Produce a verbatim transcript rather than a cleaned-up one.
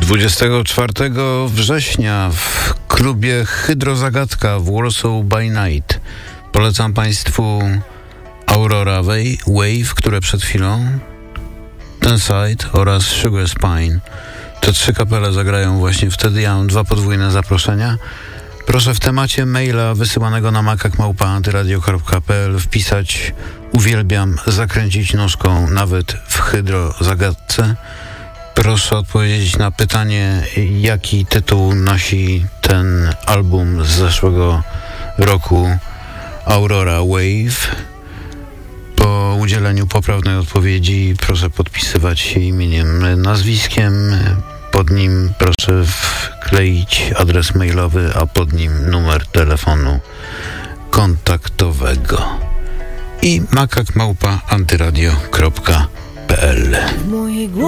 dwudziestego czwartego września w klubie Hydrozagadka w Warsaw by Night polecam Państwu Aurora Wave, które przed chwilą, Tenside oraz Sugar Spine. Te trzy kapele zagrają właśnie wtedy. Ja mam dwa podwójne zaproszenia. Proszę w temacie maila wysyłanego na makak małpa antyradio kropka p l wpisać uwielbiam zakręcić nóżką nawet w hydrozagadce. Proszę odpowiedzieć na pytanie, jaki tytuł nosi ten album z zeszłego roku Aurora Wave. Po udzieleniu poprawnej odpowiedzi proszę podpisywać się imieniem, nazwiskiem. Pod nim proszę wkleić adres mailowy, a pod nim numer telefonu kontaktowego. I makak małpa antyradio kropka p l.